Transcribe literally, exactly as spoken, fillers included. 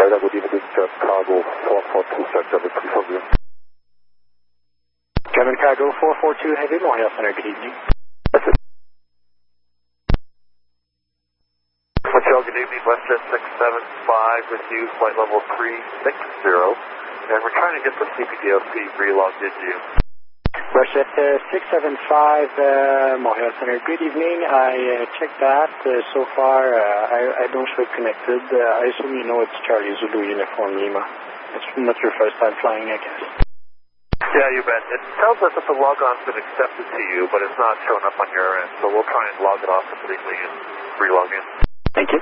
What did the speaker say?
that would even be just cargo four four two, start seven three four zero. German Cargo four four two Heavy, Montreal Center, good evening. That's it. Montreal, good evening, WestJet six seven five with you, flight level three six zero, and we're trying to get the C P D O C relogged into you. WestJet uh, six seven five, uh, Montreal Center, good evening. I uh, checked that. Uh, so far, uh, I, I don't show it connected. Uh, I assume you know it's Charlie Zulu Uniform Lima. It's not your first time flying, I guess. Yeah, you bet. It tells us that the logon's been accepted to you, but it's not showing up on your end, so we'll try and log it off completely and relog in. Thank you.